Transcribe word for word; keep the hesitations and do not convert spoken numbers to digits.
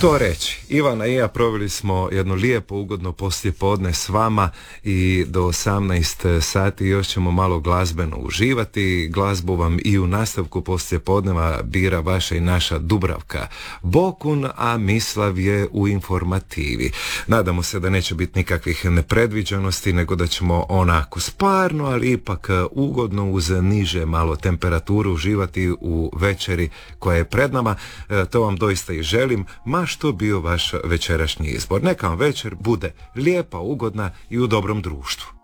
Što reći, Ivana i ja proveli smo jedno lijepo ugodno poslijepodne s vama i do osamnaest sati još ćemo malo glazbeno uživati. Glazbu vam i u nastavku poslijepodneva bira vaša i naša Dubravka Bokun, a Mislav je u informativi. Nadamo se da neće biti nikakvih nepredviđenosti, nego da ćemo onako sparno, ali ipak ugodno uz niže malo temperaturu uživati u večeri koja je pred nama. E, to vam doista i želim, ma što bio vaš večerašnji izbor. Neka vam večer bude lijepa, ugodna i u dobrom društvu.